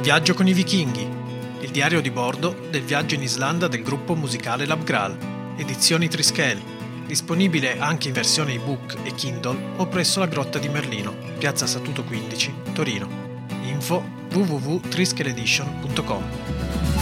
Viaggio con i vichinghi, il diario di bordo del viaggio in Islanda del gruppo musicale Labgral, edizioni Trischel, disponibile anche in versione ebook e Kindle o presso la Grotta di Merlino, piazza Statuto 15, Torino. Info www.trischeledition.com.